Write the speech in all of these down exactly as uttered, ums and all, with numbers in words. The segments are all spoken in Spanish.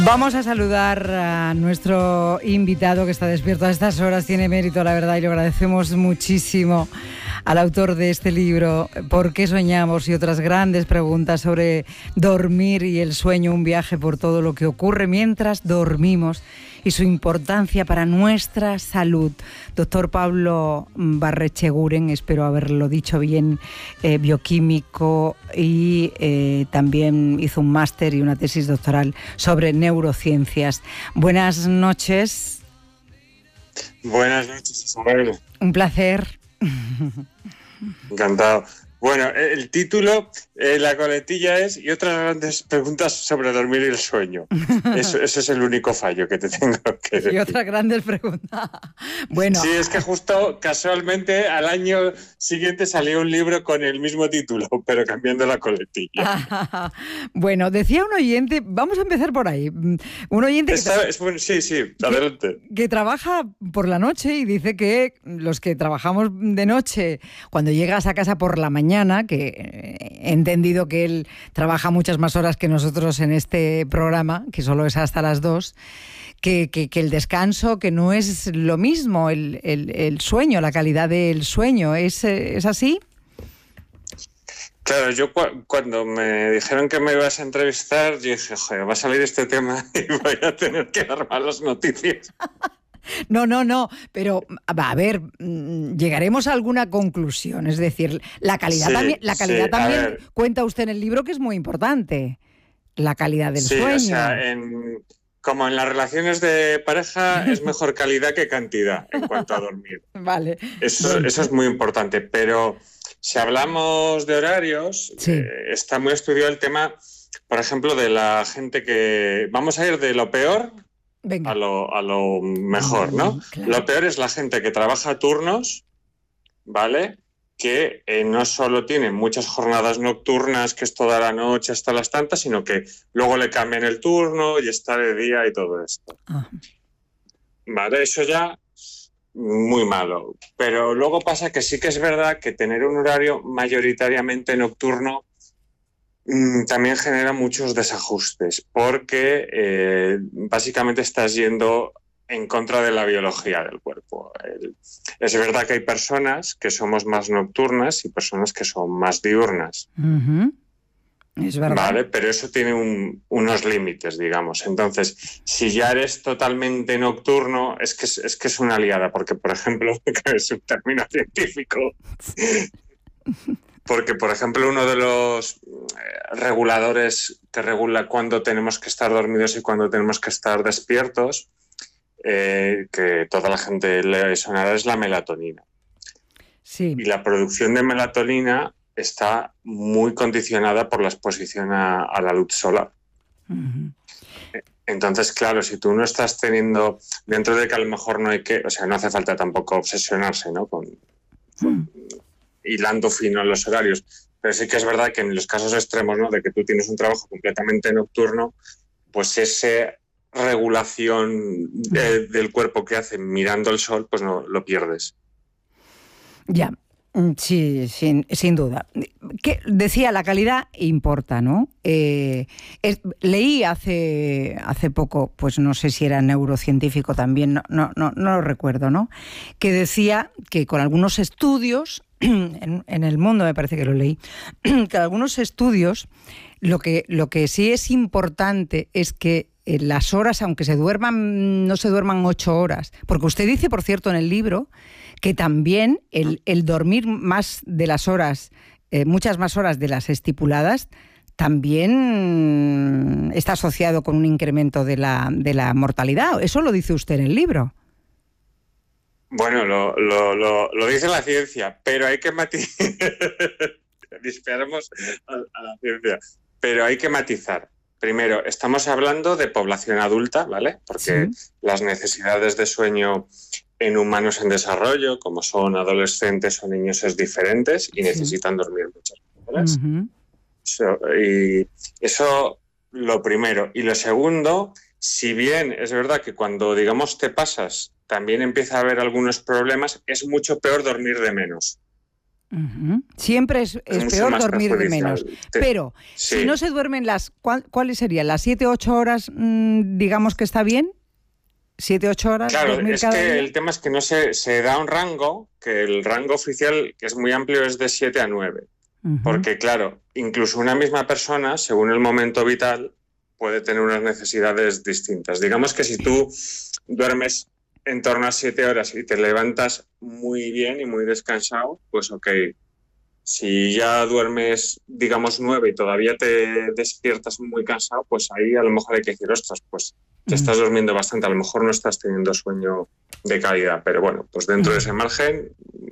Vamos a saludar a nuestro invitado que está despierto a estas horas, tiene mérito, la verdad, y lo agradecemos muchísimo al autor de este libro, ¿Por qué soñamos? Y otras grandes preguntas sobre dormir y el sueño, un viaje por todo lo que ocurre mientras dormimos y su importancia para nuestra salud. Doctor Pablo Barrecheguren, espero haberlo dicho bien, eh, bioquímico y eh, también hizo un máster y una tesis doctoral sobre neurociencias. Buenas noches. Buenas noches, Isabel. Un placer. Encantado. Bueno, el título, eh, la coletilla es y otras grandes preguntas sobre dormir y el sueño. Eso, ese es el único fallo que te tengo que decir. Y otras grandes preguntas. Bueno. Sí, es que justo casualmente al año siguiente salió un libro con el mismo título, pero cambiando la coletilla. Bueno, decía un oyente, vamos a empezar por ahí. Un oyente que, Está, es, bueno, sí, sí, adelante. Que, que trabaja por la noche y dice que los que trabajamos de noche, cuando llegas a casa por la mañana, que he entendido que él trabaja muchas más horas que nosotros en este programa, que solo es hasta las dos, que, que, que el descanso, que no es lo mismo, el, el, el sueño, la calidad del sueño, ¿es, es así? Claro, yo cu- cuando me dijeron que me ibas a entrevistar, yo dije, joder, va a salir este tema y voy a tener que dar malas noticias. No, no, no, pero a ver, llegaremos a alguna conclusión, es decir, la calidad sí, también, la calidad sí, también cuenta usted en el libro que es muy importante, la calidad del sí, sueño. O sea, en, como en las relaciones de pareja es mejor calidad que cantidad en cuanto a dormir. Vale. Eso, Bueno. eso es muy importante, pero si hablamos de horarios, sí. eh, está muy estudiado el tema, por ejemplo, de la gente que... Vamos a ir de lo peor... Venga. A lo, a lo mejor, ¿no? Claro. Lo peor es la gente que trabaja turnos, ¿vale? Que eh, no solo tiene muchas jornadas nocturnas, que es toda la noche hasta las tantas, sino que luego le cambian el turno y está de día y todo esto. Ah. ¿Vale? Eso ya muy malo. Pero luego pasa que sí que es verdad que tener un horario mayoritariamente nocturno también genera muchos desajustes porque eh, básicamente estás yendo en contra de la biología del cuerpo. El, es verdad que hay personas que somos más nocturnas y personas que son más diurnas. Uh-huh. Es verdad. Vale, pero eso tiene un, unos límites, digamos. Entonces, si ya eres totalmente nocturno, es que es, es que es una liada, porque, por ejemplo, que es un término científico... Porque, por ejemplo, uno de los reguladores que regula cuándo tenemos que estar dormidos y cuándo tenemos que estar despiertos, eh, que toda la gente le sonará, es la melatonina. Sí. Y la producción de melatonina está muy condicionada por la exposición a, a la luz solar. Uh-huh. Entonces, claro, si tú no estás teniendo, dentro de que a lo mejor no hay que, o sea, no hace falta tampoco obsesionarse, ¿no? Con, con hilando fino en los horarios, pero sí que es verdad que en los casos extremos, ¿no? De que tú tienes un trabajo completamente nocturno, pues esa regulación de, del cuerpo que hace mirando el sol, pues no lo pierdes. Ya, sí, sin, sin duda. Que decía, la calidad importa, ¿no? Eh, es, leí hace, hace poco, pues no sé si era neurocientífico también, no, no, no, no lo recuerdo, ¿no? Que decía que con algunos estudios, en, en el mundo me parece que lo leí, que algunos estudios, lo que, lo que sí es importante es que las horas, aunque se duerman, no se duerman ocho horas, porque usted dice, por cierto, en el libro, que también el, el dormir más de las horas, eh, muchas más horas de las estipuladas, también está asociado con un incremento de la, de la mortalidad. Eso lo dice usted en el libro. Bueno, lo, lo, lo, lo dice la ciencia, pero hay que matizar. Disparamos a, a la ciencia, pero hay que matizar. Primero, estamos hablando de población adulta, ¿vale? Porque sí. Las necesidades de sueño en humanos en desarrollo, como son adolescentes o niños, es diferentes y sí. necesitan dormir muchas horas. Uh-huh. So, y eso, lo primero. Y lo segundo, si bien es verdad que cuando, digamos, te pasas, también empieza a haber algunos problemas, es mucho peor dormir de menos. Uh-huh. Siempre es, es, es peor dormir de menos. Te, Pero sí. si no se duermen las... ¿cuál, ¿Cuáles serían? ¿Las siete u ocho horas, mmm, digamos que está bien? ¿siete u ocho horas? Claro, dormir es cada que día? El tema es que no se, se da un rango, que el rango oficial, que es muy amplio, es de siete a nueve. Uh-huh. Porque, claro, incluso una misma persona, según el momento vital, puede tener unas necesidades distintas. Digamos que si tú duermes en torno a siete horas y te levantas muy bien y muy descansado, pues ok. Si ya duermes, digamos, nueve y todavía te despiertas muy cansado, pues ahí a lo mejor hay que decir, ostras, pues te estás durmiendo bastante, a lo mejor no estás teniendo sueño de calidad, pero bueno, pues dentro de ese margen...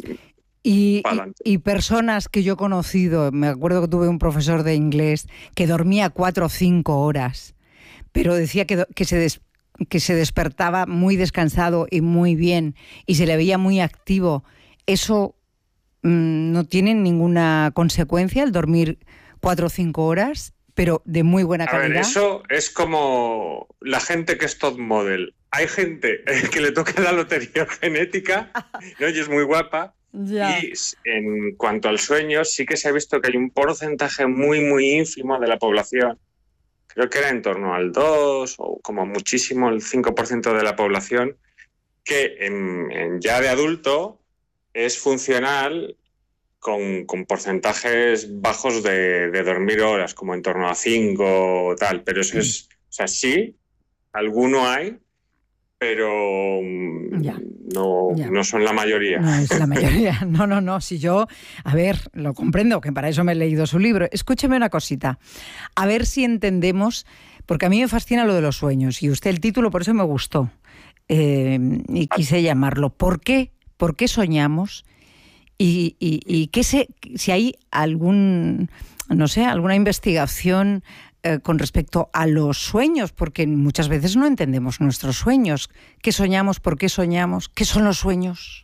Y, y, y personas que yo he conocido, me acuerdo que tuve un profesor de inglés que dormía cuatro o cinco horas, pero decía que, que, se des, que se despertaba muy descansado y muy bien y se le veía muy activo. ¿Eso mmm, no tiene ninguna consecuencia el dormir cuatro o cinco horas, pero de muy buena calidad? A ver, eso es como la gente que es top model. Hay gente que le toca la lotería genética, ¿no? Y es muy guapa. Ya. Y en cuanto al sueño, sí que se ha visto que hay un porcentaje muy, muy ínfimo de la población, creo que era en torno al dos o como muchísimo el cinco por ciento de la población, que en, en ya de adulto es funcional con, con porcentajes bajos de, de dormir horas, como en torno a cinco o tal, pero eso es, o sea, sí, alguno hay, pero ya, no, ya. no son la mayoría. No es la mayoría. No, no, no. Si yo, a ver, lo comprendo, que para eso me he leído su libro. Escúcheme una cosita. A ver si entendemos, porque a mí me fascina lo de los sueños, y usted el título por eso me gustó. Eh, y quise llamarlo ¿Por qué? ¿Por qué soñamos? Y, y, y qué se, si hay algún, no sé, alguna investigación Eh, con respecto a los sueños, porque muchas veces no entendemos nuestros sueños. ¿Qué soñamos? ¿Por qué soñamos? ¿Qué son los sueños?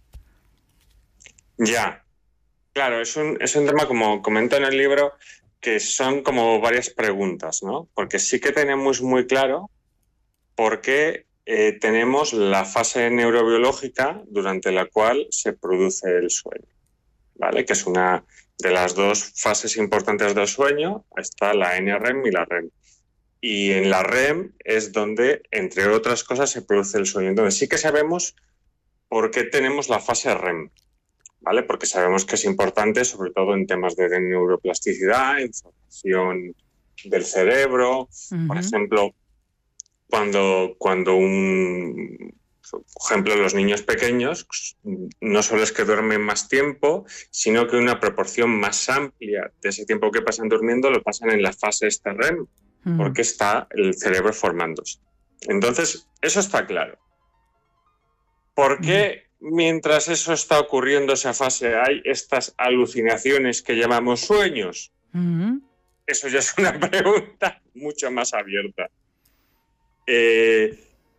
Ya, claro, es un, es un tema, como comento en el libro, que son como varias preguntas, ¿no? Porque sí que tenemos muy claro por qué eh, tenemos la fase neurobiológica durante la cual se produce el sueño, ¿vale? Que es una... de las dos fases importantes del sueño, está la N R E M y la R E M. Y en la R E M es donde, entre otras cosas, se produce el sueño. Entonces sí que sabemos por qué tenemos la fase R E M, ¿vale? Porque sabemos que es importante, sobre todo en temas de neuroplasticidad, información del cerebro. Uh-huh. Por ejemplo, cuando, cuando un... Por ejemplo, los niños pequeños no solo es que duermen más tiempo, sino que una proporción más amplia de ese tiempo que pasan durmiendo lo pasan en la fase esta R E M, mm. porque está el cerebro formándose. Entonces, eso está claro. ¿Por qué mm. mientras eso está ocurriendo, esa fase, hay estas alucinaciones que llamamos sueños? Mm. Eso ya es una pregunta mucho más abierta. Eh...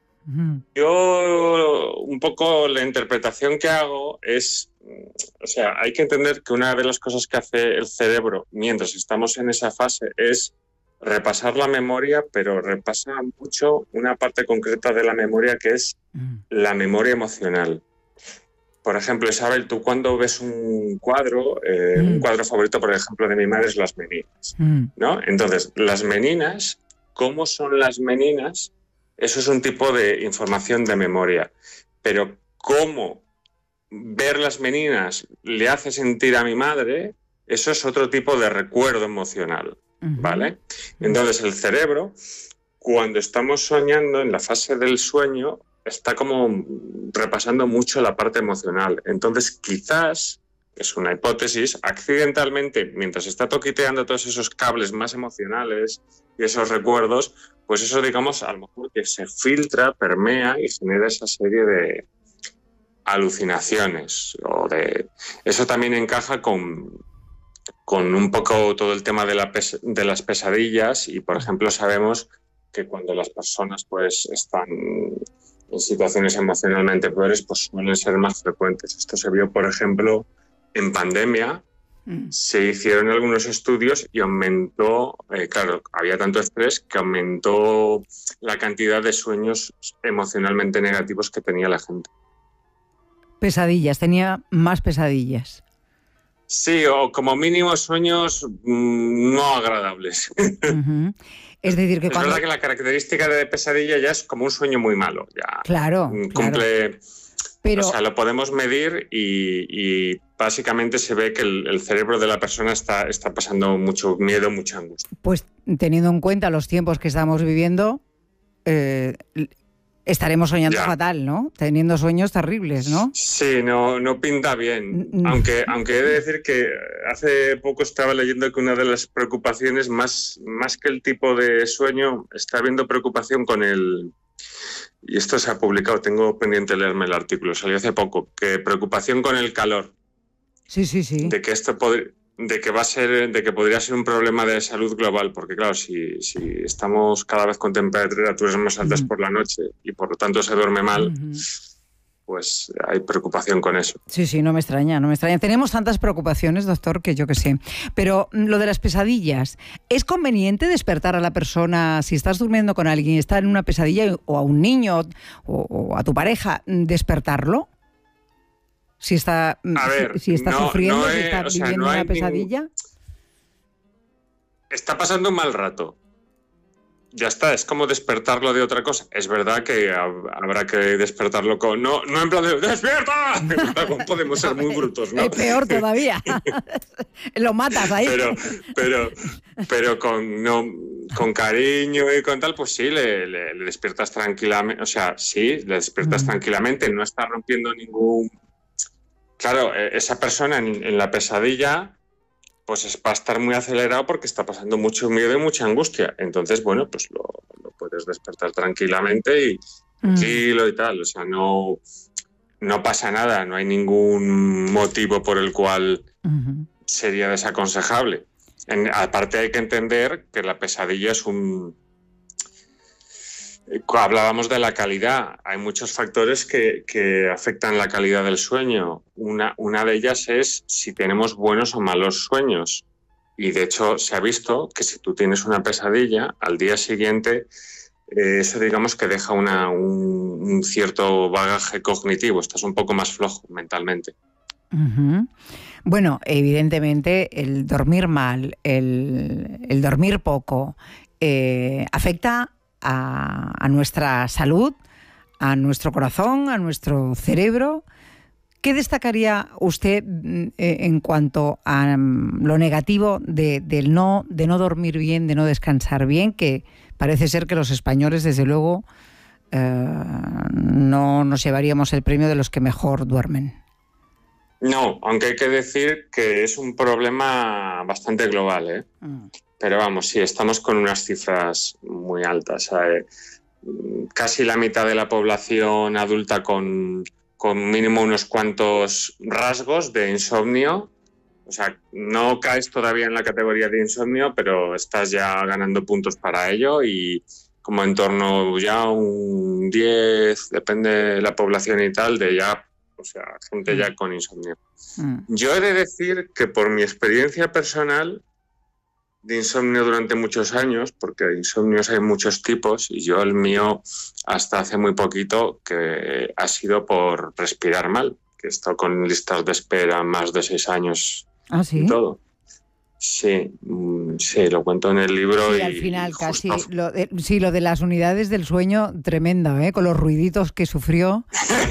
Yo, un poco la interpretación que hago es, o sea, hay que entender que una de las cosas que hace el cerebro mientras estamos en esa fase es repasar la memoria, pero repasa mucho una parte concreta de la memoria que es la memoria emocional. Por ejemplo, Isabel, tú cuando ves un cuadro, eh, mm. un cuadro favorito, por ejemplo, de mi madre es Las Meninas, mm. ¿no? Entonces, las meninas, ¿cómo son las meninas? Eso es un tipo de información de memoria. Pero cómo ver las meninas le hace sentir a mi madre, eso es otro tipo de recuerdo emocional, ¿vale? Uh-huh. Entonces el cerebro, cuando estamos soñando, en la fase del sueño, está como repasando mucho la parte emocional. Entonces quizás, es una hipótesis, accidentalmente, mientras está toquiteando todos esos cables más emocionales y esos recuerdos, pues eso, digamos, a lo mejor que se filtra, permea y genera esa serie de alucinaciones. O de... Eso también encaja con, con un poco todo el tema de, la pes... de las pesadillas y, por ejemplo, sabemos que cuando las personas pues están en situaciones emocionalmente peores, pues suelen ser más frecuentes. Esto se vio, por ejemplo, en pandemia. Se hicieron algunos estudios y aumentó, eh, claro, había tanto estrés que aumentó la cantidad de sueños emocionalmente negativos que tenía la gente. Pesadillas, tenía más pesadillas. Sí, o como mínimo sueños mmm, no agradables. Uh-huh. Es decir, que es cuando... verdad que la característica de pesadilla ya es como un sueño muy malo. Ya claro, cumple... claro. Pero... O sea, lo podemos medir y, y básicamente se ve que el, el cerebro de la persona está, está pasando mucho miedo, mucha angustia. Pues teniendo en cuenta los tiempos que estamos viviendo, eh, estaremos soñando ya. fatal, ¿no? Teniendo sueños terribles, ¿no? Sí, no, no pinta bien. Aunque, aunque he de decir que hace poco estaba leyendo que una de las preocupaciones, más, más que el tipo de sueño, está habiendo preocupación con el... Y esto se ha publicado, tengo pendiente leerme el artículo, salió hace poco, que preocupación con el calor. Sí, sí, sí. De que esto pod- de que va a ser, de que podría ser un problema de salud global, porque claro, si, si estamos cada vez con temperaturas más altas uh-huh. por la noche y por lo tanto se duerme mal, uh-huh. pues hay preocupación con eso. Sí, sí, no me extraña, no me extraña. Tenemos tantas preocupaciones, doctor, que yo qué sé. Pero lo de las pesadillas, ¿es conveniente despertar a la persona si estás durmiendo con alguien y está en una pesadilla, o a un niño o, o a tu pareja, despertarlo? Si está, a ver, si, si está no, sufriendo, no si es, está o sea, viviendo no una hay pesadilla. Ningún... Está pasando un mal rato. Ya está, es como despertarlo de otra cosa. Es verdad que habrá que despertarlo con... No, no en plan de ¡despierta! Podemos ser muy brutos, ¿no? Es peor todavía. Lo matas ahí. Pero, pero, pero con, no, con cariño y con tal, pues sí, le, le, le despiertas tranquilamente. O sea, sí, le despiertas mm. tranquilamente. No está rompiendo ningún... Claro, esa persona en, en la pesadilla... pues va a estar muy acelerado porque está pasando mucho miedo y mucha angustia. Entonces, bueno, pues lo, lo puedes despertar tranquilamente y tranquilo mm. y tal. O sea, no, no pasa nada, no hay ningún motivo por el cual uh-huh. sería desaconsejable. En, aparte hay que entender que la pesadilla es un... Hablábamos de la calidad. Hay muchos factores que, que afectan la calidad del sueño. Una, una de ellas es si tenemos buenos o malos sueños. Y de hecho se ha visto que si tú tienes una pesadilla, al día siguiente eh, eso digamos que deja una, un, un cierto bagaje cognitivo. Estás un poco más flojo mentalmente. Uh-huh. Bueno, evidentemente el dormir mal, el, el dormir poco, eh, afecta A, a nuestra salud, a nuestro corazón, a nuestro cerebro. ¿Qué destacaría usted eh, en cuanto a um, lo negativo de, de, no, de no dormir bien, de no descansar bien? Que parece ser que los españoles, desde luego, eh, no nos llevaríamos el premio de los que mejor duermen. No, aunque hay que decir que es un problema bastante global, ¿eh? Mm. Pero vamos, sí, estamos con unas cifras muy altas. ¿eh? Casi la mitad de la población adulta con, con mínimo unos cuantos rasgos de insomnio. O sea, no caes todavía en la categoría de insomnio, pero estás ya ganando puntos para ello y como en torno ya un diez, depende de la población y tal, de ya, o sea, gente ya con insomnio. Mm. Yo he de decir que por mi experiencia personal de insomnio durante muchos años, porque insomnios hay muchos tipos y yo el mío hasta hace muy poquito que ha sido por respirar mal, que he estado con listas de espera más de seis años. ¿Ah, sí? Y todo. Sí, sí, lo cuento en el libro. Sí, y al final justo... casi. Lo de, sí, lo de las unidades del sueño, tremendo, ¿eh? Con los ruiditos que sufrió.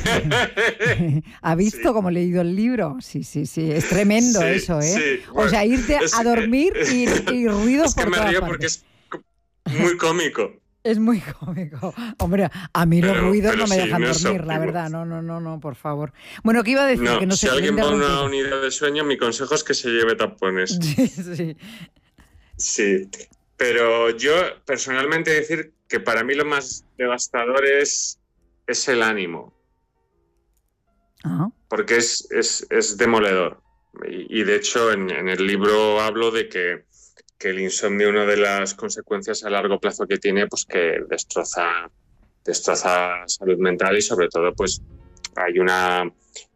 ¿Ha visto sí. cómo he leído el libro? Sí, sí, sí, es tremendo sí, eso, ¿eh? Sí. Bueno, o sea, irte a dormir que, y, y ruidos es que por me toda río parte. Porque es muy cómico. Es muy cómico. Hombre, a mí pero, los ruidos pero no me sí, dejan no dormir, la verdad. No, no, no, no, por favor. Bueno, ¿qué iba a decir? No, que no si se alguien va a una romper. unidad de sueño, mi consejo es que se lleve tapones. Sí, sí. Sí, pero yo personalmente decir que para mí lo más devastador es, es el ánimo. Uh-huh. Porque es, es, es demoledor. Y, y de hecho en, en el libro hablo de que que el insomnio, una de las consecuencias a largo plazo que tiene, pues que destroza, destroza salud mental y sobre todo, pues hay una...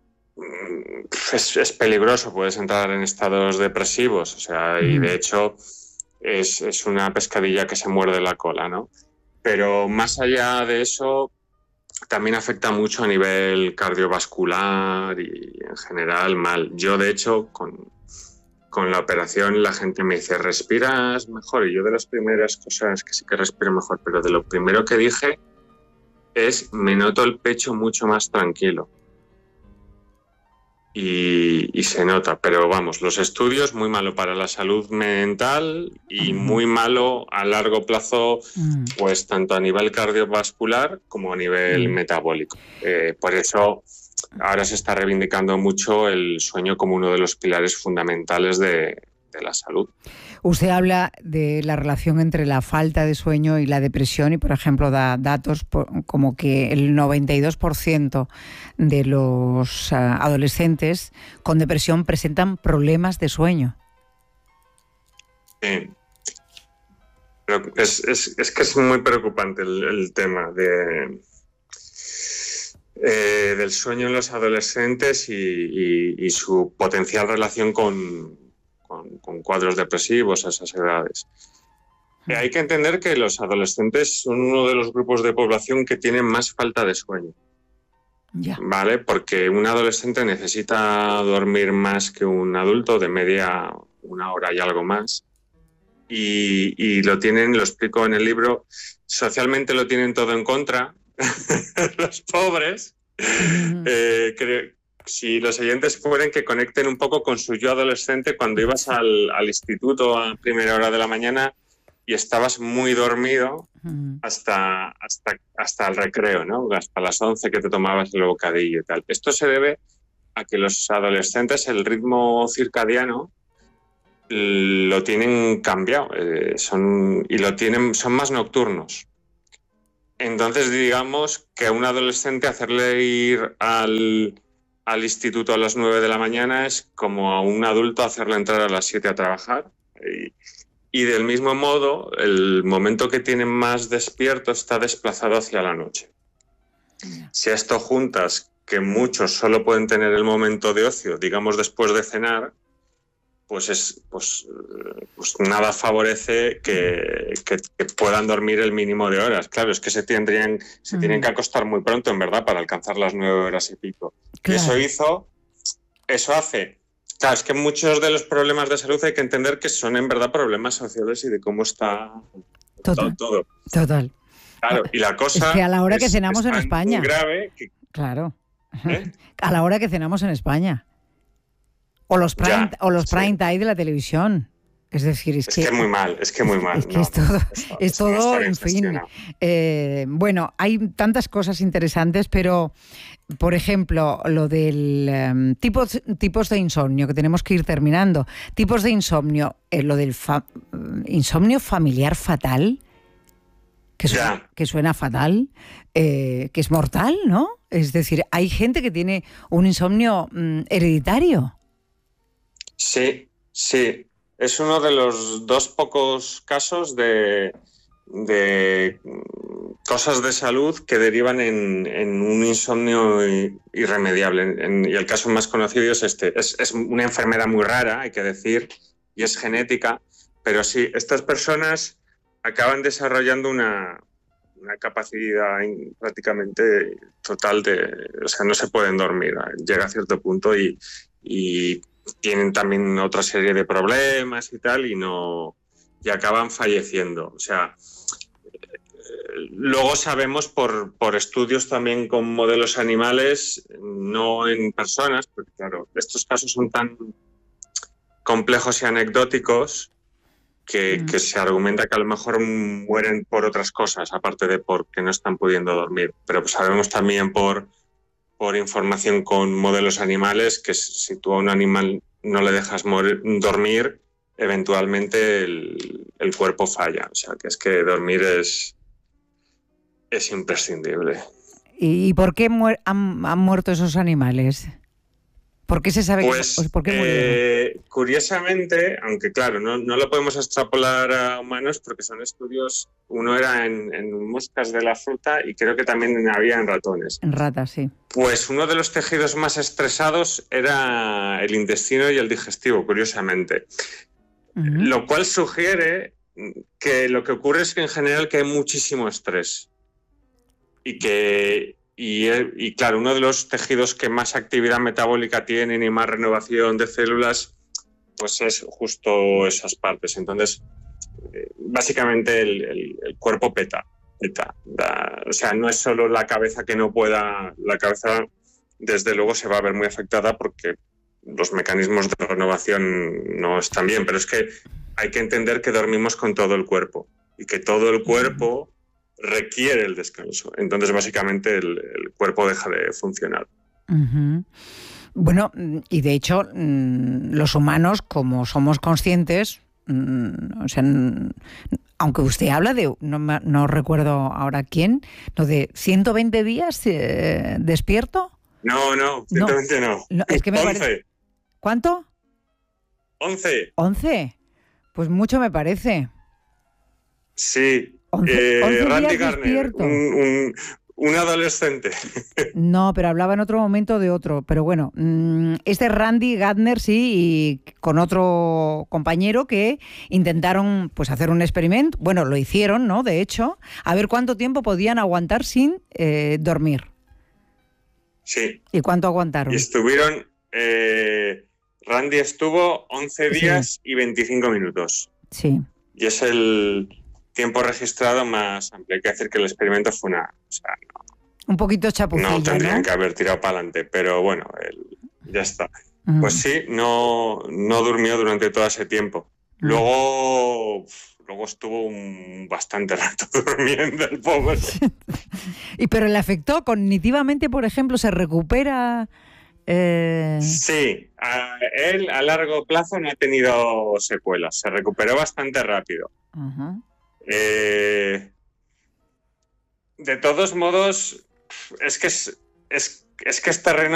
Es, es peligroso, puedes entrar en estados depresivos, o sea, y de hecho es, es una pescadilla que se muerde la cola, ¿no? Pero más allá de eso, también afecta mucho a nivel cardiovascular y en general mal. Yo, de hecho, con, con la operación la gente me dice, ¿respiras mejor? Y yo de las primeras cosas que sí que respiro mejor, pero de lo primero que dije es, me noto el pecho mucho más tranquilo. Y, y se nota, pero vamos, los estudios muy malo para la salud mental y muy malo a largo plazo, pues tanto a nivel cardiovascular como a nivel metabólico. Eh, por eso ahora se está reivindicando mucho el sueño como uno de los pilares fundamentales de, de la salud. Usted habla de la relación entre la falta de sueño y la depresión y, por ejemplo, da datos por, como que el noventa y dos por ciento de los uh, adolescentes con depresión presentan problemas de sueño. Sí. Pero es, es, es que es muy preocupante el, el tema de, eh, del sueño en los adolescentes y, y, y su potencial relación con... Con, con cuadros depresivos a esas edades. Eh, hay que entender que los adolescentes son uno de los grupos de población que tienen más falta de sueño. Ya. ¿Vale? Porque un adolescente necesita dormir más que un adulto, de media una hora y algo más. Y, y lo tienen, lo explico en el libro, socialmente lo tienen todo en contra. Los pobres. Uh-huh. eh, creo, Si los oyentes fueran que conecten un poco con su yo adolescente cuando ibas al, al instituto a primera hora de la mañana y estabas muy dormido hasta, hasta, hasta el recreo, ¿no? Hasta las once que te tomabas el bocadillo y tal. Esto se debe a que los adolescentes el ritmo circadiano lo tienen cambiado eh, son, y lo tienen, son más nocturnos. Entonces, digamos que a un adolescente hacerle ir al... al instituto a las nueve de la mañana es como a un adulto hacerle entrar a las siete a trabajar. Y, y del mismo modo, el momento que tienen más despierto está desplazado hacia la noche. Si a esto juntas que muchos solo pueden tener el momento de ocio, digamos después de cenar, pues, es, pues, pues nada favorece que, que, que puedan dormir el mínimo de horas. Claro, es que se, tendrían, se mm. tienen que acostar muy pronto, en verdad, para alcanzar las nueve horas y pico. Claro. Y eso hizo, eso hace... Claro, es que muchos de los problemas de salud hay que entender que son en verdad problemas sociales y de cómo está total, todo. Total. Claro, y la cosa es que a la hora es, que cenamos es en España. Muy grave que, claro. ¿eh? A la hora que cenamos en España. O los prime, ya, o los prime sí. time de la televisión. Es decir, es, es que... Es que muy mal, es que muy mal. Es que no, es todo, eso, es todo no en fin. Eh, bueno, hay tantas cosas interesantes, pero, por ejemplo, lo del um, tipos, tipos de insomnio, que tenemos que ir terminando. Tipos de insomnio, eh, lo del fa insomnio familiar fatal, que suena, que suena fatal, eh, que es mortal, ¿no? Es decir, hay gente que tiene un insomnio mm, hereditario. Sí, sí. Es uno de los dos pocos casos de, de cosas de salud que derivan en, en un insomnio irremediable. En, y el caso más conocido es este. Es, es una enfermedad muy rara, hay que decir, y es genética. Pero sí, estas personas acaban desarrollando una, una capacidad prácticamente total de... O sea, no se pueden dormir. Llega a cierto punto y... y tienen también otra serie de problemas y tal, y no y acaban falleciendo. O sea, luego sabemos por, por estudios también con modelos animales, no en personas, porque claro, estos casos son tan complejos y anecdóticos que, mm. que se argumenta que a lo mejor mueren por otras cosas, aparte de porque no están pudiendo dormir. Pero pues sabemos también por por información con modelos animales, que si tú a un animal no le dejas morir, dormir, eventualmente el, el cuerpo falla. O sea, que es que dormir es, es imprescindible. ¿Y por qué muer han, han muerto esos animales? ¿Por qué se sabe pues, que, por qué murieron? Eh, curiosamente, aunque claro, no, no lo podemos extrapolar a humanos porque son estudios, uno era en, en moscas de la fruta y creo que también había en ratones. En ratas, sí. Pues uno de los tejidos más estresados era el intestino y el digestivo, curiosamente. Uh-huh. Lo cual sugiere que lo que ocurre es que en general que hay muchísimo estrés y que... y, y claro, uno de los tejidos que más actividad metabólica tienen y más renovación de células, pues es justo esas partes. Entonces, eh, básicamente el, el, el cuerpo peta. peta da, o sea, no es solo la cabeza que no pueda, la cabeza desde luego se va a ver muy afectada porque los mecanismos de renovación no están bien, pero es que hay que entender que dormimos con todo el cuerpo y que todo el cuerpo requiere el descanso. Entonces, básicamente, el, el cuerpo deja de funcionar. Uh-huh. Bueno, y de hecho, los humanos, como somos conscientes, o sea, aunque usted habla de, no, no recuerdo ahora quién, ¿no? De ciento veinte días eh, despierto. No, no, ciento veinte no. no. Es que me once. Parece... ¿Cuánto? once. ¿once? Pues mucho me parece. Sí. once, eh, once Randy días Gardner, despierto. Un, un, un adolescente. No, pero hablaba en otro momento de otro. Pero bueno, este Randy Gardner, sí, y con otro compañero que intentaron pues hacer un experimento. Bueno, lo hicieron, ¿no? De hecho, a ver cuánto tiempo podían aguantar sin eh, dormir. Sí. ¿Y cuánto aguantaron? Y estuvieron... Eh, Randy estuvo once días sí. y veinticinco minutos. Sí. Y es el tiempo registrado más amplio. Hay que decir que el experimento fue una... O sea, no, un poquito chapucilla, no tendrían ¿no? que haber tirado para adelante, pero bueno, el, ya está. Uh-huh. Pues sí, no, no durmió durante todo ese tiempo. Uh-huh. Luego... Luego estuvo un bastante rato durmiendo el pobre. ¿Y pero le afectó cognitivamente, por ejemplo? ¿Se recupera...? Eh... Sí, a él a largo plazo no ha tenido secuelas, se recuperó bastante rápido. Uh-huh. Eh, de todos modos, es que es, es, es que es terreno